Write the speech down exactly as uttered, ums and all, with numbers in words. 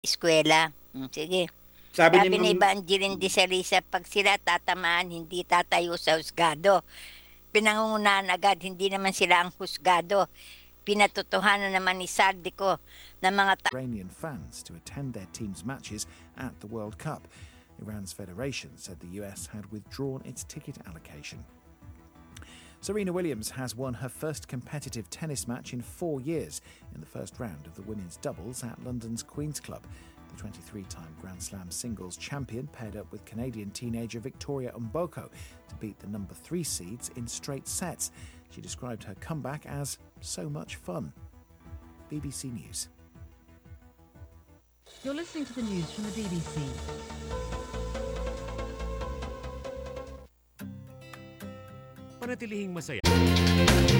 Eskuwela, hmm, sige. Sabi ni Sabi Ma'am ni Evangeline de Salisa, 'pag sila tatamaan hindi tatayo sa husgado. Pinangungunahan agad, hindi naman sila ang husgado. Pinatotohanan naman ni Saldico na mga ta Iranian fans to attend their team's matches at the World Cup. Iran's federation said the U S had withdrawn its ticket allocation. Serena Williams has won her first competitive tennis match in four years in the first round of the women's doubles at London's Queen's Club. The twenty-three-time Grand Slam singles champion paired up with Canadian teenager Victoria Mboko to beat the number three seeds in straight sets. She described her comeback as so much fun. B B C News. You're listening to the news from the B B C. Panatilihing masaya.